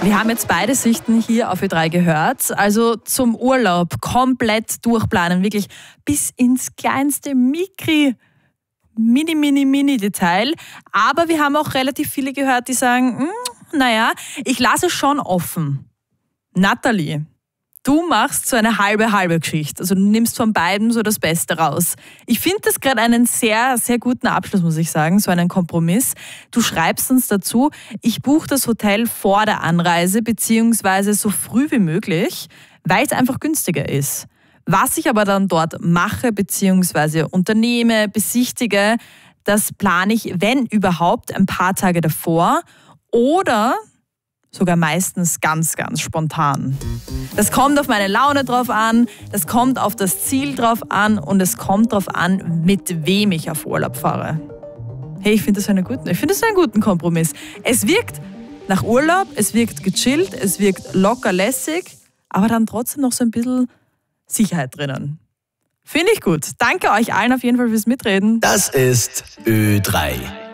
Wir haben jetzt beide Sichten hier auf Ö3 gehört. Also zum Urlaub komplett durchplanen, wirklich bis ins kleinste Mini-Detail. Aber wir haben auch relativ viele gehört, die sagen, naja, ich lasse es schon offen. Nathalie, du machst so eine halbe Geschichte. Also du nimmst von beiden so das Beste raus. Ich finde das gerade einen sehr, sehr guten Abschluss, muss ich sagen, so einen Kompromiss. Du schreibst uns dazu, ich buche das Hotel vor der Anreise beziehungsweise so früh wie möglich, weil es einfach günstiger ist. Was ich aber dann dort mache beziehungsweise unternehme, besichtige, das plane ich, wenn überhaupt, ein paar Tage davor oder sogar meistens ganz spontan. Das kommt auf meine Laune drauf an, das kommt auf das Ziel drauf an und es kommt drauf an, mit wem ich auf Urlaub fahre. Hey, ich finde das einen guten Kompromiss. Es wirkt nach Urlaub, es wirkt gechillt, es wirkt locker lässig, aber dann trotzdem noch so ein bisschen Sicherheit drinnen. Finde ich gut. Danke euch allen auf jeden Fall fürs Mitreden. Das ist Ö3.